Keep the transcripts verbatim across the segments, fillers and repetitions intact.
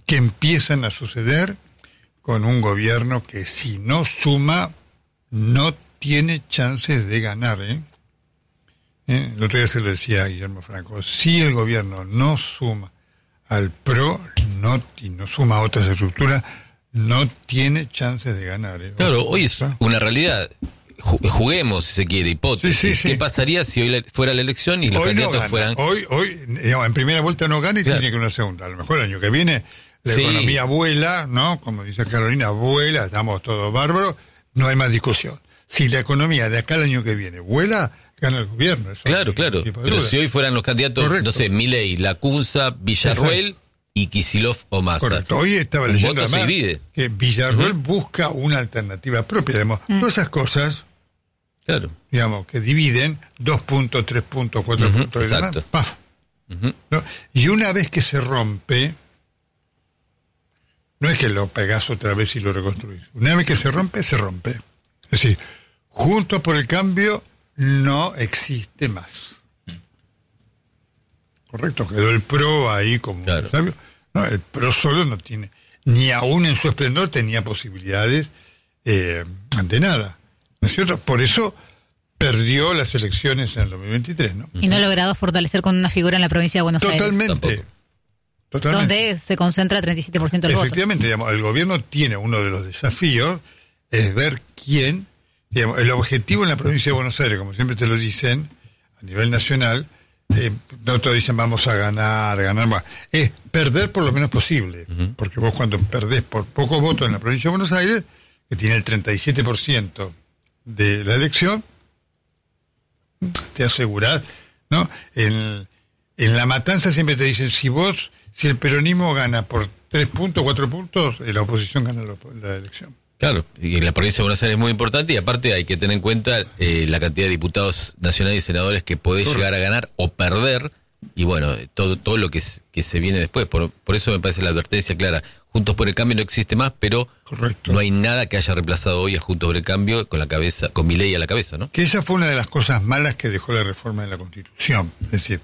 que empiezan a suceder con un gobierno que si no suma, no tiene chances de ganar, ¿eh? ¿Eh? El otro día se lo decía a Guillermo Franco, si el gobierno no suma al P R O no, y no suma a otras estructuras, no tiene chances de ganar, ¿eh? Claro, hoy es una realidad. Juguemos, si se quiere, hipótesis. Sí, sí, sí. ¿Qué pasaría si hoy fuera la elección y los hoy candidatos no fueran...? Hoy, hoy digamos, en primera vuelta no gana y claro. Tiene que una segunda. A lo mejor el año que viene la sí. economía vuela, ¿no? Como dice Carolina, vuela, estamos todos bárbaros, no hay más discusión. Si la economía de acá al año que viene vuela, gana el gobierno. Eso claro, claro. Pero si hoy fueran los candidatos, correcto. No sé, Milei, Lacunza, Villarruel... Exacto. Y Kicillof o Massa. Correcto. Hoy estaba un leyendo voto además se divide. Que Villarruel uh-huh. busca una alternativa propia. Digamos, uh-huh. todas esas cosas, claro, digamos, que dividen dos puntos, tres puntos, cuatro uh-huh. puntos, y demás, ¡paf! Uh-huh. ¿No? Y una vez que se rompe, no es que lo pegás otra vez y lo reconstruís. Una vez que se rompe, se rompe. Es decir, Juntos por el Cambio no existe más. Correcto, quedó el P R O ahí como claro. sabio. No, el P R O solo no tiene, ni aún en su esplendor tenía posibilidades eh, ante nada, ¿no es cierto? Por eso perdió las elecciones en el dos mil veintitrés, ¿no? Y no ha logrado fortalecer con una figura en la provincia de Buenos totalmente, Aires. Totalmente. Totalmente. Donde se concentra treinta y siete por ciento de los Efectivamente, votos. Digamos, el gobierno tiene uno de los desafíos, es ver quién, digamos, el objetivo en la provincia de Buenos Aires, como siempre te lo dicen, a nivel nacional, Eh, no todos dicen vamos a ganar, ganar más. Es perder por lo menos posible. Uh-huh. Porque vos cuando perdés por pocos votos en la provincia de Buenos Aires, que tiene el treinta y siete por ciento de la elección, te asegurás, ¿no? En, en La Matanza siempre te dicen, si vos, si el peronismo gana por tres puntos, cuatro puntos, la oposición gana la, la elección. Claro, y la provincia de Buenos Aires es muy importante y aparte hay que tener en cuenta eh, la cantidad de diputados nacionales y senadores que podés Correcto. Llegar a ganar o perder y bueno, todo todo lo que, que se viene después. Por, por eso me parece la advertencia clara. Juntos por el Cambio no existe más, pero Correcto. No hay nada que haya reemplazado hoy a Juntos por el Cambio con la cabeza, con Milei a la cabeza, ¿no? Que esa fue una de las cosas malas que dejó la reforma de la Constitución. Es decir,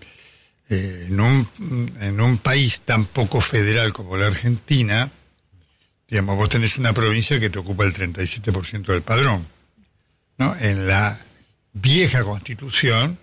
eh, en un en un país tan poco federal como la Argentina, digamos, vos tenés una provincia que te ocupa el treinta y siete por ciento del padrón, ¿no? En la vieja Constitución,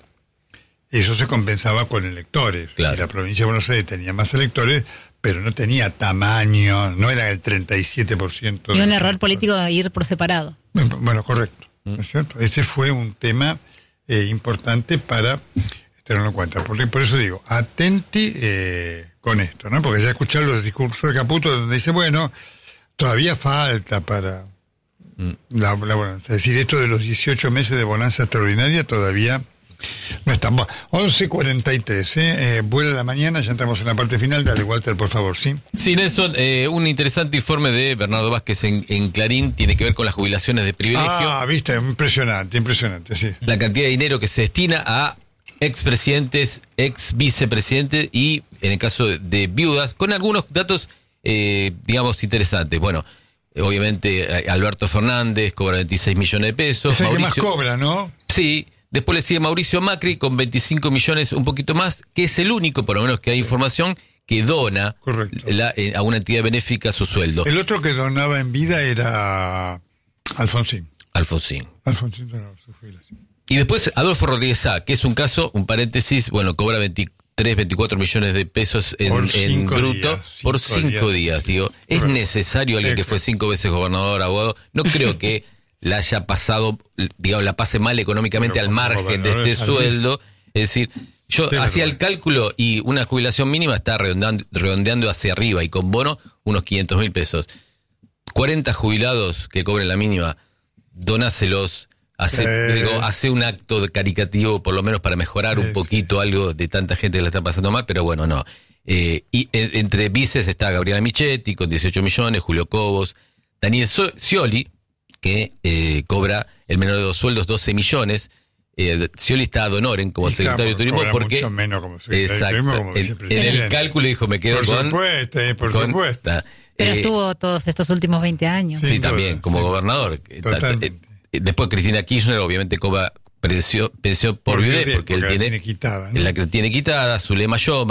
eso se compensaba con electores. Claro. Y la provincia de Buenos Aires tenía más electores, pero no tenía tamaño, no era el treinta y siete por ciento. Y un error político de ir por separado. Bueno, bueno correcto, ¿no es cierto? Ese fue un tema eh, importante para tenerlo en cuenta. Por, por eso digo, atenti eh, con esto, ¿no? Porque ya escuchar los discursos de Caputo donde dice, bueno, todavía falta para mm. la, la bonanza. Es decir, esto de los dieciocho meses de bonanza extraordinaria todavía no estamos. once cuarenta y tres, ¿eh? Eh, vuela la mañana, ya entramos en la parte final. Dale, Walter, por favor, ¿sí? Sí, Nelson, eh, un interesante informe de Bernardo Vázquez en, en Clarín tiene que ver con las jubilaciones de privilegio. Ah, viste, impresionante, impresionante, sí. La cantidad de dinero que se destina a expresidentes, ex vicepresidentes y, en el caso de, de viudas, con algunos datos Eh, digamos interesantes. Bueno, eh, obviamente Alberto Fernández cobra veintiséis millones de pesos. Es el Mauricio, que más cobra, ¿no? Sí, después le sigue Mauricio Macri con veinticinco millones, un poquito más, que es el único, por lo menos que hay información, que dona la, eh, a una entidad benéfica su sueldo. El otro que donaba en vida era Alfonsín. Alfonsín. Alfonsín donaba su jubilación. Y después Adolfo Rodríguez Sá, que es un caso, un paréntesis, bueno, cobra veintitrés, veinticuatro millones de pesos en, en bruto días, por cinco, cinco días. días digo, ¿es Correcto. Necesario alguien que fue cinco veces gobernador, abogado? No creo que la haya pasado, digamos, la pase mal económicamente al margen de este sueldo. Es decir, yo sí, hacía el cálculo y una jubilación mínima está redondeando, redondeando hacia arriba y con bono unos quinientos mil pesos. cuarenta jubilados que cobren la mínima, donáselos. Hace, eh, digo, hace un acto de caricativo, por lo menos para mejorar un poquito algo de tanta gente que la está pasando mal, pero bueno, no. Eh, y en, entre vices está Gabriela Michetti con dieciocho millones, Julio Cobos, Daniel Scioli, que eh, cobra el menor de dos sueldos, doce millones. Eh, Scioli está ad honorem como secretario de turismo porque mucho menos como secretario exacto, de turismo como en, en el cálculo dijo me quedo por con supuesto, eh, por con, supuesto ta, pero eh, estuvo todos estos últimos veinte años sí, sí también como sí, gobernador totalmente. Eh, después Cristina Kirchner obviamente cobra pensión, pensión por, por viudez porque, porque él la tiene, tiene quitada, ¿no? la que tiene quitada, Zulema Yoma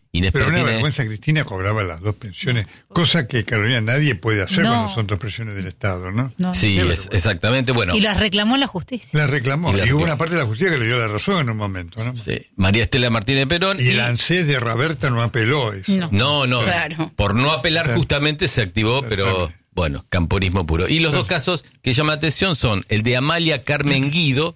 Inés Pero una Pertine- vergüenza, Cristina cobraba las dos pensiones, cosa que Carolina nadie puede hacer No. cuando son dos pensiones del Estado, ¿no? No. Sí, Qué es, vergüenza. exactamente. Bueno, Y las reclamó en la justicia. La reclamó. Y la Y hubo reclamó. una parte de la justicia que le dio la razón en un momento, ¿no? sí, María Estela Martínez Perón. Y el ANSES de Raberta no apeló eso. No. No, no. Claro. Por no apelar Claro. justamente se activó, pero Claro. bueno, camporismo puro. Y los dos casos que llaman la atención son el de Amalia Carmen Guido,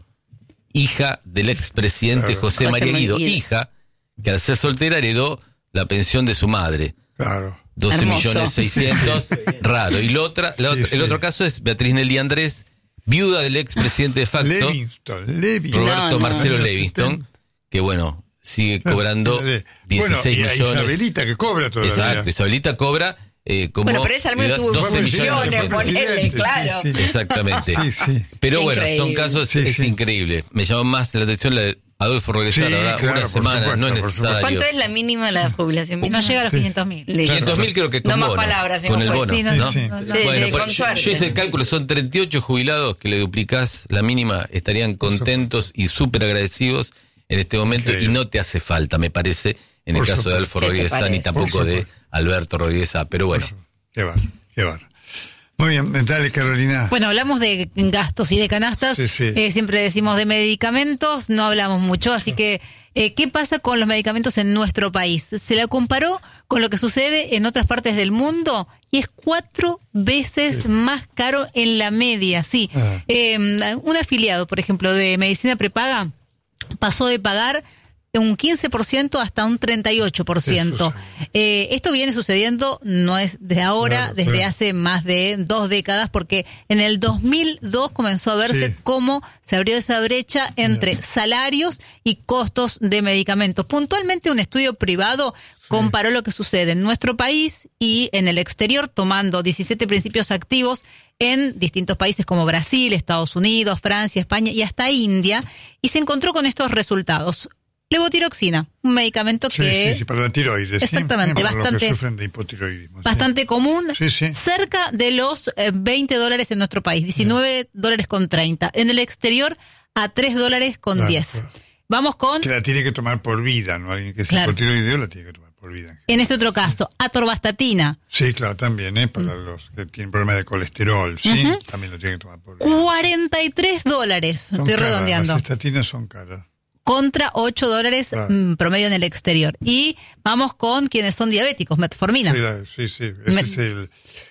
hija del expresidente Claro. José José María Guido, Guido. hija, que al ser soltera heredó la pensión de su madre. Claro. doce Hermoso. millones seiscientos, raro. Y lo otra, la Sí, otra- sí. el otro caso es Beatriz Nelly Andrés, viuda del expresidente de facto, Livingston, Livingston. Roberto No, no. Marcelo Años Livingston, setenta. que bueno, sigue cobrando Eh, dieciséis bueno, y a millones. Isabelita que cobra todavía. Exacto, Isabelita cobra eh, como Bueno, pero ella al menos viuda, tuvo doce funciones, millones. por- Ponele, claro. Sí, sí. Exactamente. Sí, sí. Pero bueno, son Increíble. casos, Sí, es sí. increíble. Me llamó más la atención la de Adolfo Rodríguez, Sí, la verdad, claro, una por semana, supuesto, no es por necesario. ¿Cuánto es la mínima la jubilación No mínima? llega a los Sí. quinientos mil. Listo. quinientos mil creo que con No más bono. palabras, señor con el juez. bono, Sí, no, ¿no? no, Sí, no, sí. no. Sí, Bueno, de- pero con yo, suerte. yo hice el cálculo, son treinta y ocho jubilados que le duplicás la mínima, estarían contentos y súper agradecidos en este momento Increíble. y no te hace falta, me parece, en Por el caso de supuesto. Adolfo ¿Qué te Rodríguez Sá, ni parece? tampoco Por de supuesto. Alberto Rodríguez Sá, pero bueno. Qué va, qué va. Muy bien, dale, Carolina. Bueno, hablamos de gastos y de canastas. Sí, sí. Eh, siempre decimos de medicamentos, no hablamos mucho. Así que, eh, ¿qué pasa con los medicamentos en nuestro país? Se la comparó con lo que sucede en otras partes del mundo y es cuatro veces más caro en la media. Sí. Ah. Eh, un afiliado, por ejemplo, de medicina prepaga pasó de pagar un quince por ciento hasta un treinta y ocho por ciento. Eso Eh, esto viene sucediendo, no es de ahora, Claro, desde claro. hace más de dos décadas, porque en el dos mil dos comenzó a verse Sí. cómo se abrió esa brecha entre salarios y costos de medicamentos. Puntualmente un estudio privado comparó lo que sucede en nuestro país y en el exterior, tomando diecisiete principios activos en distintos países como Brasil, Estados Unidos, Francia, España y hasta India, y se encontró con estos resultados. Levotiroxina, un medicamento Sí, que sí, sí, para la tiroides. ¿sí? Exactamente, Para los bastante- que sufren de hipotiroidismo. sí. bastante común, Sí, sí. cerca de los eh, veinte dólares en nuestro país, diecinueve dólares con treinta. En el exterior, a tres dólares con Claro, diez. claro. Vamos con, Que la tiene que tomar por vida, ¿no? Alguien que es Claro. hipotiroideo la tiene que tomar por vida. en este otro caso, atorvastatina, Sí, claro, también, ¿eh? Para los que tienen problemas de colesterol, ¿sí? Ujú. También lo tienen que tomar por vida. cuarenta y tres dólares, Son estoy caras, redondeando, Las estatinas son caras. contra ocho dólares Claro. mm, promedio en el exterior. Y vamos con quienes son diabéticos, metformina. Sí, la- sí, sí. Ese Me- es el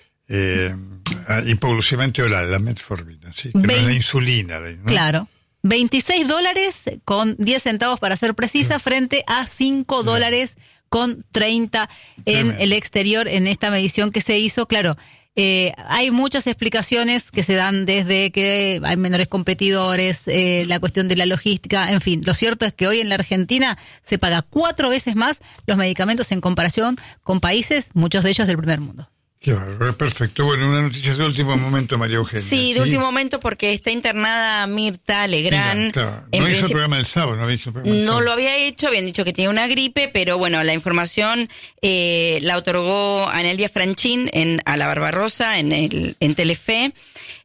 eh, ah, hipoglucemante oral, la metformina, sí. Que no es Vein- la insulina. la- ¿no? Claro. veintiséis dólares con diez centavos para ser precisa frente a cinco dólares con treinta en Tremendo. el exterior en esta medición que se hizo. Claro, eh, hay muchas explicaciones que se dan desde que hay menores competidores, eh, la cuestión de la logística, en fin. Lo cierto es que hoy en la Argentina se paga cuatro veces más los medicamentos en comparación con países, muchos de ellos del primer mundo. Qué bárbaro, perfecto. Bueno, una noticia de último momento, María Eugenia. Sí, de último momento porque está internada Mirta Legrand. Mira, claro, En no hizo el principio- programa del sábado, no había hecho el programa del No sábado. lo había hecho, habían dicho que tenía una gripe, pero bueno, la información eh, la otorgó Anelia Franchín en, a la Barbarosa en, el, en Telefe.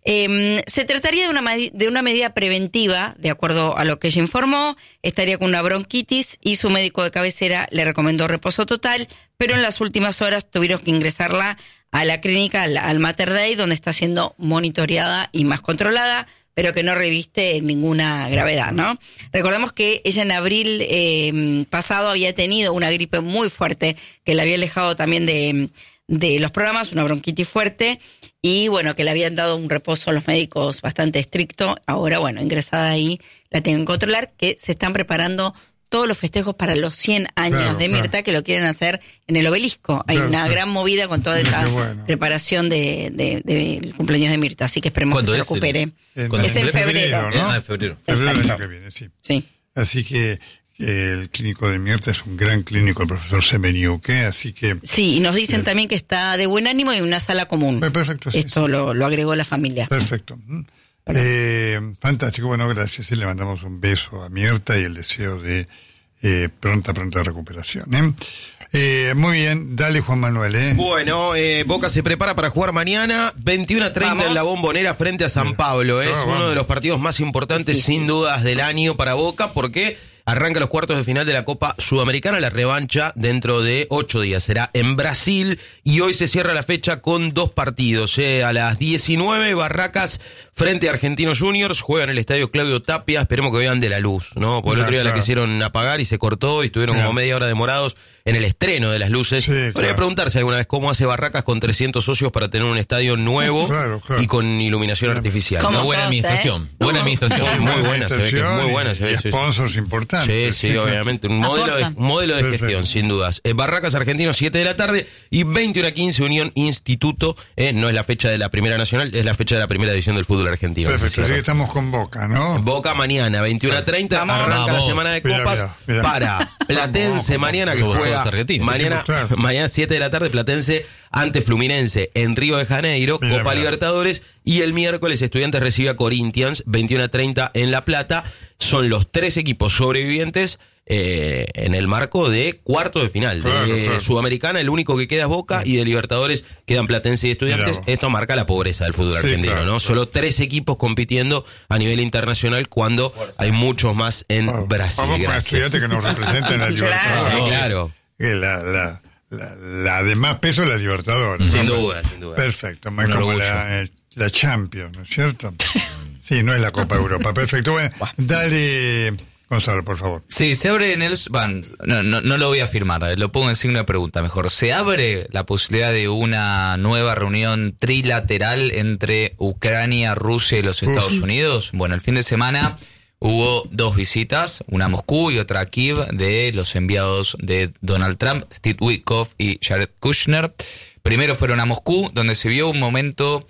Eh, se trataría de una, medi- de una medida preventiva, de acuerdo a lo que ella informó, estaría con una bronquitis y su médico de cabecera le recomendó reposo total, pero en las últimas horas tuvieron que ingresarla a la clínica, al, al Mater Dei, donde está siendo monitoreada y más controlada, pero que no reviste ninguna gravedad, ¿no? Recordemos que ella en abril eh, pasado había tenido una gripe muy fuerte que la había alejado también de, de los programas, una bronquitis fuerte, y bueno, que le habían dado un reposo a los médicos bastante estricto. Ahora, bueno, ingresada ahí, la tienen que controlar, que se están preparando todos los festejos para los cien años Claro, de Mirta, claro. que lo quieren hacer en el Obelisco. Hay Claro, una claro. gran movida con toda esa Qué bueno. preparación de, de, del cumpleaños de Mirta, así que esperemos que ¿Cuándo se es? recupere. En- ¿Cuándo Es en febrero. ¿no? Ah, en febrero. Febrero del año Exacto. que viene, sí. Sí. Así que eh, el clínico de Mirta es un gran clínico, el profesor Semeniuk, ¿eh? Así que... Sí, y nos dicen Bien. también que está de buen ánimo y en una sala común. Eh, perfecto, sí, Esto lo, lo agregó la familia. Perfecto. Mm. Eh, fantástico, bueno, gracias. Y le mandamos un beso a Mirta y el deseo de eh, pronta, pronta recuperación. ¿eh? Eh, muy bien, dale Juan Manuel. ¿eh? Bueno, eh, Boca se prepara para jugar mañana veintiuno a treinta Vamos. en la Bombonera frente a San Pablo. Es Ah, uno vamos. de los partidos más importantes, Difícil. sin dudas, del año para Boca, porque arranca los cuartos de final de la Copa Sudamericana, la revancha dentro de ocho días. Será en Brasil y hoy se cierra la fecha con dos partidos. Eh. A las diecinueve, Barracas frente a Argentinos Juniors, juega en el Estadio Claudio Tapia, esperemos que vean de la luz, ¿no? Porque el otro día la quisieron apagar y se cortó y estuvieron como media hora demorados en el estreno de las luces. Sí, claro. Podría preguntarse alguna vez cómo hace Barracas con trescientos socios para tener un estadio nuevo claro, claro. y con iluminación claro. artificial. Una buena sos, administración. ¿Eh? Buena administración. Muy buena, se ve que muy buena. Se ve, y sponsors sí, importantes. Sí, sí, sí, obviamente. Un modelo de, un modelo de gestión, sin dudas. Eh, Barracas Argentinos, siete de la tarde y veintiuno a quince, Unión Instituto. Eh, no es la fecha de la Primera Nacional, es la fecha de la primera edición del fútbol argentino. Perfecto, así que estamos con Boca, ¿no? Boca mañana, veintiuno a treinta, arranca vamos. la semana de copas mira, mira, mira. para Platense vamos, mañana, que juega mañana, claro. mañana siete de la tarde, Platense ante Fluminense en Río de Janeiro, mira, Copa mira. Libertadores, y el miércoles Estudiantes recibe a Corinthians, veintiuno a treinta en La Plata. Son los tres equipos sobrevivientes eh, en el marco de cuarto de final. Claro, de claro. Sudamericana, el único que queda es Boca, y de Libertadores quedan Platense y Estudiantes. Esto marca la pobreza del fútbol sí, argentino, claro, ¿no? Claro. Solo tres equipos compitiendo a nivel internacional cuando hay muchos más en vamos, Brasil. Vamos con Estudiantes que nos representan en la Libertadores. Claro. claro. Que la, la, la, la de más peso es la Libertadores. Sin ¿no? duda, sin duda. Perfecto, más como la, la Champions, ¿no es cierto? Sí, no es la Copa Europa. Perfecto. Bueno, dale, Gonzalo, por favor. Sí, se abre en el... Bueno, no, no, no lo voy a afirmar, lo pongo en signo de pregunta mejor. ¿Se abre la posibilidad de una nueva reunión trilateral entre Ucrania, Rusia y los Estados uh. Unidos? Bueno, el fin de semana hubo dos visitas, una a Moscú y otra a Kiev, de los enviados de Donald Trump, Steve Witkoff y Jared Kushner. Primero fueron a Moscú, donde se vio un momento...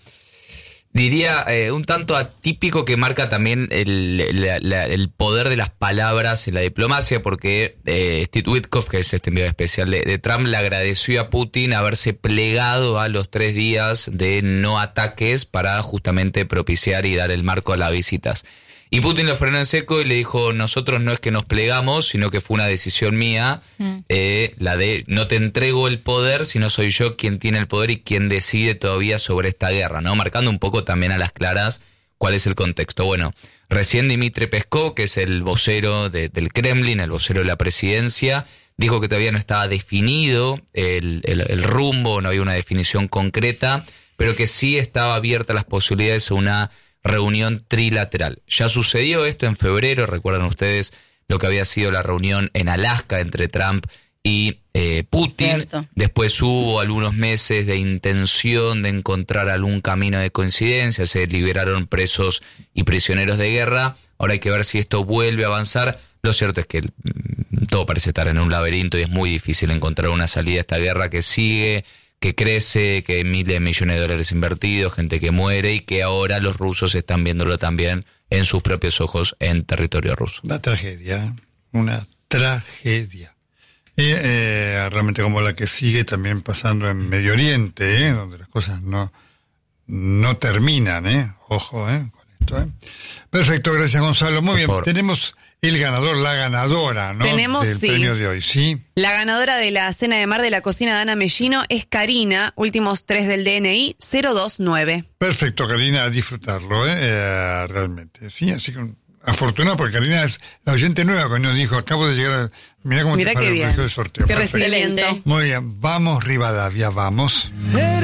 Diría eh, un tanto atípico que marca también el, la, la, el poder de las palabras en la diplomacia, porque eh, Steve Witkoff, que es este enviado especial de, de Trump, le agradeció a Putin haberse plegado a los tres días de no ataques para justamente propiciar y dar el marco a las visitas. Y Putin lo frenó en seco y le dijo, nosotros no es que nos plegamos, sino que fue una decisión mía, mm. eh, la de no te entrego el poder, sino soy yo quien tiene el poder y quien decide todavía sobre esta guerra, ¿no? Marcando un poco también a las claras cuál es el contexto. Bueno, recién Dmitry Peskov, que es el vocero de, del Kremlin, el vocero de la presidencia, dijo que todavía no estaba definido el, el, el rumbo, no había una definición concreta, pero que sí estaba abierta las posibilidades a una reunión trilateral. Ya sucedió esto en febrero, recuerdan ustedes lo que había sido la reunión en Alaska entre Trump y eh, Putin. Cierto. Después hubo algunos meses de intención de encontrar algún camino de coincidencia, se liberaron presos y prisioneros de guerra. Ahora hay que ver si esto vuelve a avanzar. Lo cierto es que todo parece estar en un laberinto y es muy difícil encontrar una salida a esta guerra que sigue, que crece, que hay miles de millones de dólares invertidos, gente que muere y que ahora los rusos están viéndolo también en sus propios ojos en territorio ruso. Una tragedia, una tragedia. Y eh, realmente como la que sigue también pasando en Medio Oriente, ¿eh? Donde las cosas no, no terminan, ¿eh? Ojo, ¿eh? Con esto, ¿eh? Perfecto, gracias Gonzalo. Muy Por bien, favor. Tenemos... el ganador, la ganadora, ¿no? Tenemos, del sí. premio de hoy, ¿sí? La ganadora de la cena de mar de la cocina de Ana Mellino es Karina, últimos tres del D N I, cero dos nueve. Perfecto, Karina, a disfrutarlo, ¿eh? eh realmente, sí, así que afortunado porque Karina es la oyente nueva que nos dijo, acabo de llegar a... Mirá cómo Mirá te sale el precio de sorteo. Qué recibimiento. Muy bien, vamos Rivadavia, vamos.